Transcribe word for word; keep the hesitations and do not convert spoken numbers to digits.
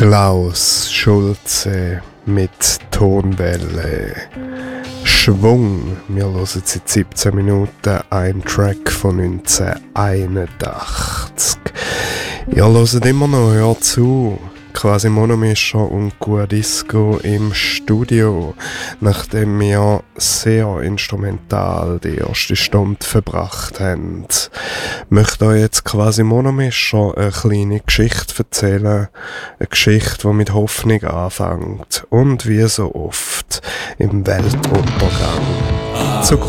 Klaus Schulze mit Tonwelle. Schwung. Wir hören seit siebzehn Minuten einen Track von neunzehnhunderteinundachtzig. Ihr hört immer noch, hört zu. Quasi Monomischer und Guadisco im Studio, nachdem wir sehr instrumental die erste Stunde verbracht haben. Ich möchte euch jetzt quasi Monomischer eine kleine Geschichte erzählen, eine Geschichte, die mit Hoffnung anfängt und wie so oft im Weltuntergang zugrunde